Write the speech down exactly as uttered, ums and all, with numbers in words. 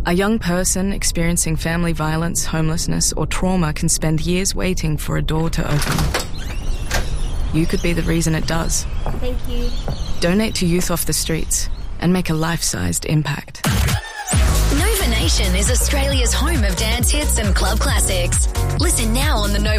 A young person experiencing family violence, homelessness, or trauma can spend years waiting for a door to open. You could be the reason it does. Thank you. Donate to Youth Off the Streets and make a life-sized impact. Nova Nation is Australia's home of dance hits and club classics. Listen now on the Nova